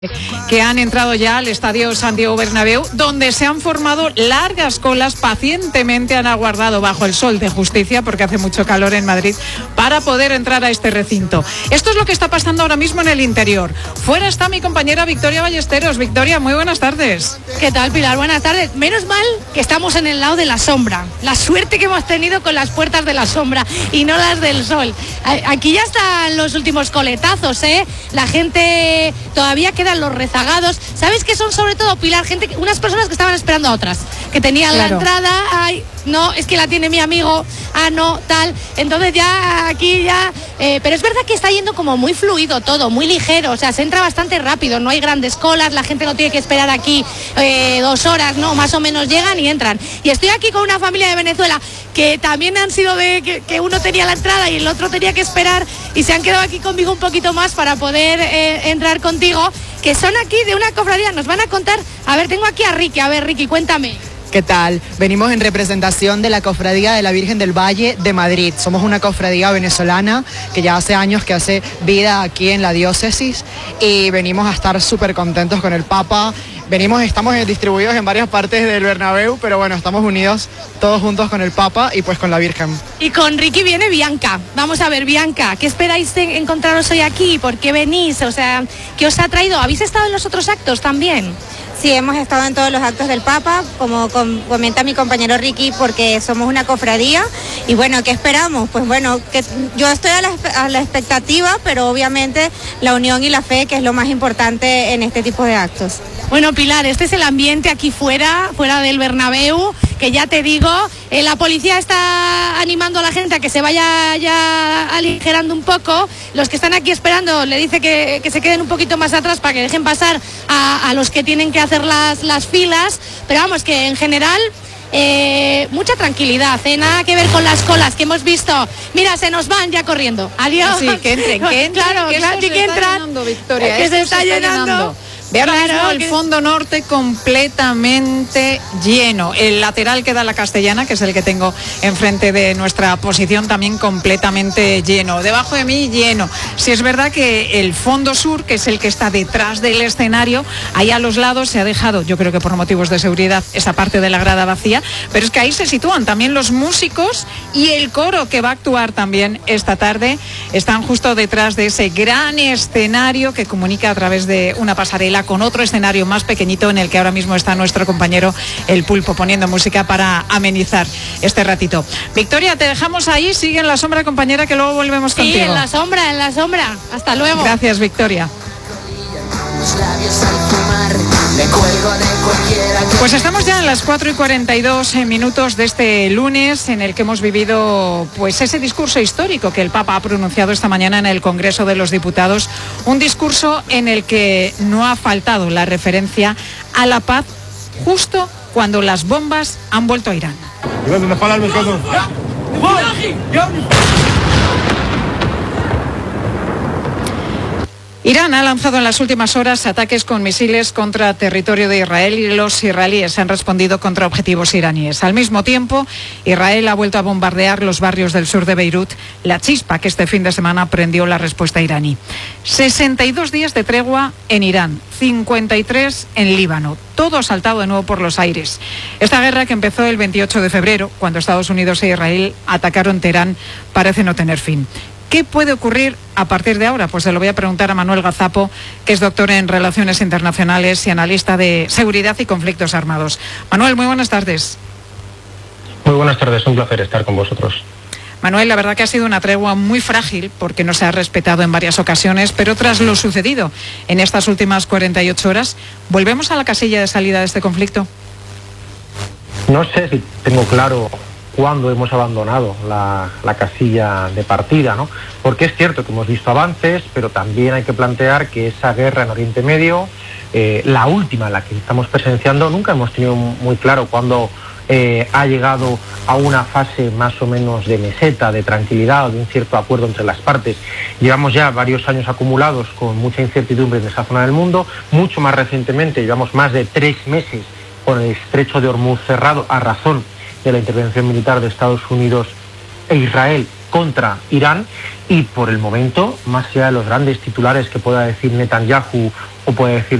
Que han entrado ya al estadio Santiago Bernabéu, donde se han formado largas colas. Pacientemente han aguardado bajo el sol de justicia, porque hace mucho calor en Madrid, para poder entrar a este recinto. Esto es lo que está pasando ahora mismo en el interior. Fuera está mi compañera Victoria Ballesteros. Victoria, muy buenas tardes. ¿Qué tal, Pilar? Buenas tardes. Menos mal que estamos en el lado de la sombra. La suerte que hemos tenido con las puertas de la sombra y no las del sol. Aquí ya están los últimos coletazos, ¿eh? La gente todavía queda los rezagados. ¿Sabes qué son sobre todo, Pilar? Unas personas que estaban esperando a otras, que tenían la entrada, ay, no, es que la tiene mi amigo, no, tal. Entonces ya aquí ya, pero es verdad que está yendo como muy fluido todo, muy ligero, o sea, se entra bastante rápido, no hay grandes colas, la gente no tiene que esperar aquí 2 horas, no, más o menos llegan y entran. Y estoy aquí con una familia de Venezuela que también han sido de que uno tenía la entrada y el otro tenía que esperar, y se han quedado aquí conmigo un poquito más para poder entrar contigo, que son aquí de una cofradía. Nos van a contar, a ver, tengo aquí a Ricky. A ver, Ricky, cuéntame. ¿Qué tal? Venimos en representación de la Cofradía de la Virgen del Valle de Madrid. Somos una cofradía venezolana que ya hace años que hace vida aquí en la diócesis, y venimos a estar súper contentos con el Papa. Estamos distribuidos en varias partes del Bernabéu, pero bueno, estamos unidos todos juntos con el Papa y pues con la Virgen. Y con Ricky viene Bianca. Vamos a ver, Bianca, ¿qué esperáis encontraros hoy aquí? ¿Por qué venís? O sea, ¿qué os ha traído? ¿Habéis estado en los otros actos también? Sí, hemos estado en todos los actos del Papa, como comenta mi compañero Ricky, porque somos una cofradía. Y bueno, ¿qué esperamos? Pues bueno, que yo estoy a la expectativa, pero obviamente la unión y la fe, que es lo más importante en este tipo de actos. Bueno, Pilar, este es el ambiente aquí fuera del Bernabéu, que ya te digo, la policía está animando a la gente a que se vaya ya aligerando un poco. Los que están aquí esperando le dice que se queden un poquito más atrás para que dejen pasar a los que tienen que hacer las filas. Pero vamos, que en general mucha tranquililad, nada que ver con las colas que hemos visto. Mira, se nos van ya corriendo. Adiós. Sí, que entren. Claro, que que entran. Victoria, que se está llenando. Ve ahora mismo el fondo norte completamente lleno. El lateral que da la Castellana, que es el que tengo enfrente de nuestra posición, también completamente lleno. Debajo de mí, lleno. Sí, es verdad que el fondo sur, que es el que está detrás del escenario, ahí a los lados se ha dejado, yo creo que por motivos de seguridad, esa parte de la grada vacía, pero es que ahí se sitúan también los músicos y el coro que va a actuar también esta tarde. Están justo detrás de ese gran escenario que comunica a través de una pasarela con otro escenario más pequeñito en el que ahora mismo está nuestro compañero El Pulpo poniendo música para amenizar este ratito. Victoria, te dejamos ahí, sigue en la sombra, compañera, que luego volvemos contigo. Sí, en la sombra. Hasta luego. Gracias, Victoria. Pues estamos ya en las 4:42 de este lunes, en el que hemos vivido pues ese discurso histórico que el Papa ha pronunciado esta mañana en el Congreso de los Diputados, un discurso en el que no ha faltado la referencia a la paz justo cuando las bombas han vuelto a Irán. Irán ha lanzado en las últimas horas ataques con misiles contra territorio de Israel, y los israelíes han respondido contra objetivos iraníes. Al mismo tiempo, Israel ha vuelto a bombardear los barrios del sur de Beirut, la chispa que este fin de semana prendió la respuesta iraní. 62 días de tregua en Irán, 53 en Líbano. Todo ha saltado de nuevo por los aires. Esta guerra, que empezó el 28 de febrero, cuando Estados Unidos e Israel atacaron Teherán, parece no tener fin. ¿Qué puede ocurrir a partir de ahora? Pues se lo voy a preguntar a Manuel Gazapo, que es doctor en Relaciones Internacionales y analista de seguridad y conflictos armados. Manuel, muy buenas tardes. Muy buenas tardes, un placer estar con vosotros. Manuel, la verdad que ha sido una tregua muy frágil, porque no se ha respetado en varias ocasiones, pero tras lo sucedido en estas últimas 48 horas, ¿volvemos a la casilla de salida de este conflicto? No sé si tengo claro cuándo hemos abandonado la casilla de partida, ¿no? Porque es cierto que hemos visto avances, pero también hay que plantear que esa guerra en Oriente Medio, la última, la que estamos presenciando, nunca hemos tenido muy claro cuándo ha llegado a una fase más o menos de meseta, de tranquilidad o de un cierto acuerdo entre las partes. Llevamos ya varios años acumulados con mucha incertidumbre en esa zona del mundo. Mucho más recientemente, llevamos más de 3 meses con el estrecho de Hormuz cerrado a razón de la intervención militar de Estados Unidos e Israel contra Irán, y por el momento, más allá de los grandes titulares que pueda decir Netanyahu o puede decir